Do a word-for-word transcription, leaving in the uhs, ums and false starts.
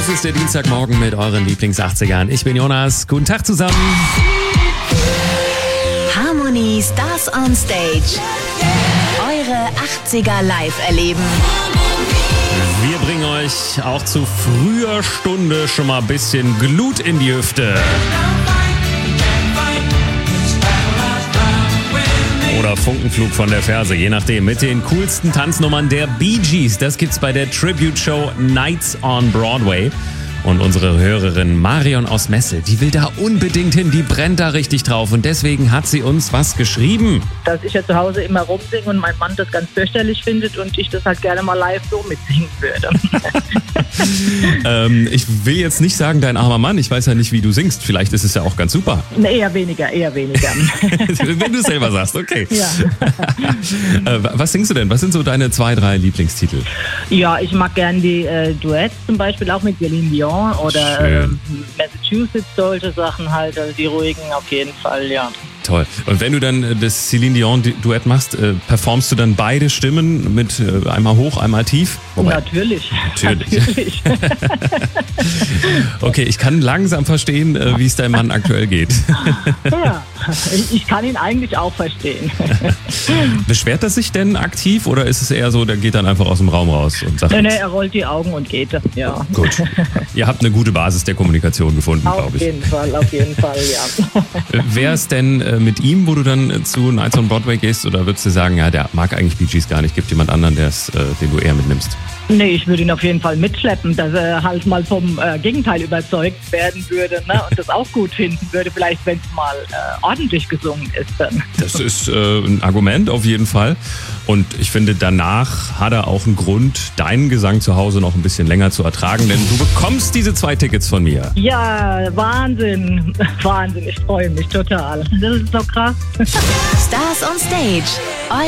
Es ist der Dienstagmorgen mit euren Lieblings-achtzigern. Ich bin Jonas. Guten Tag zusammen. Harmony Stars on Stage. Eure achtziger live erleben. Wir bringen euch auch zu früher Stunde schon mal ein bisschen Glut in die Hüfte. Oder Funkenflug von der Ferse, je nachdem. Mit den coolsten Tanznummern der Bee Gees. Das gibt's bei der Tribute-Show Nights on Broadway. Und unsere Hörerin Marion aus Messel, die will da unbedingt hin, die brennt da richtig drauf. Und deswegen hat sie uns was geschrieben. Dass ich ja zu Hause immer rumsinge und mein Mann das ganz fürchterlich findet und ich das halt gerne mal live so mitsingen würde. ähm, ich will jetzt nicht sagen, dein armer Mann, ich weiß ja nicht, wie du singst. Vielleicht ist es ja auch ganz super. Nee, eher weniger, eher weniger. Wenn du es selber sagst, okay. Ja. äh, was singst du denn? Was sind so deine zwei, drei Lieblingstitel? Ja, ich mag gern die äh, Duets, zum Beispiel auch mit Celine Dion oder äh, Massachusetts, solche Sachen halt, also die ruhigen auf jeden Fall, ja. Toll. Und wenn du dann das Celine Dion Duett machst, äh, performst du dann beide Stimmen mit äh, einmal hoch, einmal tief? Wobei, natürlich. Natürlich. natürlich. Okay, ich kann langsam verstehen, äh, wie es deinem Mann aktuell geht. Ja, ich, ich kann ihn eigentlich auch verstehen. Beschwert er sich denn aktiv oder ist es eher so, der geht dann einfach aus dem Raum raus und sagt... Nee, nee, er rollt die Augen und geht, ja. Gut. Ihr habt eine gute Basis der Kommunikation gefunden, glaube ich. Auf jeden Fall, auf jeden Fall, ja. Wer ist denn äh, mit ihm, wo du dann zu Nights on Broadway gehst, oder würdest du sagen, ja, der mag eigentlich Bee Gees gar nicht, gibt jemand anderen, der's, äh, den du eher mitnimmst? Nee, ich würde ihn auf jeden Fall mitschleppen, dass er halt mal vom äh, Gegenteil überzeugt werden würde, ne? Und das auch gut finden würde, vielleicht wenn es mal äh, ordentlich gesungen ist dann. Das ist äh, ein Argument auf jeden Fall. Und ich finde, danach hat er auch einen Grund, deinen Gesang zu Hause noch ein bisschen länger zu ertragen, denn du bekommst diese zwei Tickets von mir. Ja, Wahnsinn, Wahnsinn, ich freue mich total. Das ist so krass. Stars on Stage.